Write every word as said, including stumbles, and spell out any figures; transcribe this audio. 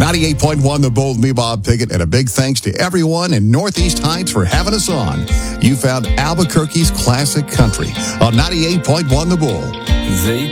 ninety-eight point one The Bull, me, Bob Pickett, and a big thanks to everyone in Northeast Heights for having us on. You found Albuquerque's classic country on ninety-eight point one The Bull. They